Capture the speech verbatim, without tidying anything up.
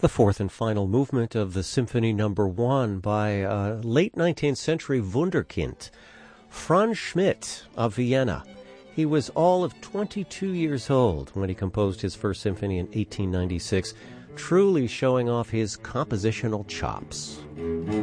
The fourth and final movement of the Symphony Number One by a late nineteenth century wunderkind, Franz Schmidt of Vienna. He was all of twenty-two years old when he composed his first symphony in eighteen ninety-six, truly showing off his compositional chops.